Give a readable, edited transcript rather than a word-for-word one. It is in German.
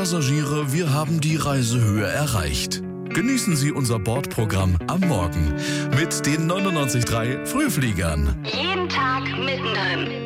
Passagiere, wir haben die Reisehöhe erreicht. Genießen Sie unser Bordprogramm am Morgen mit den 99.3 Frühfliegern. Jeden Tag mittendrin.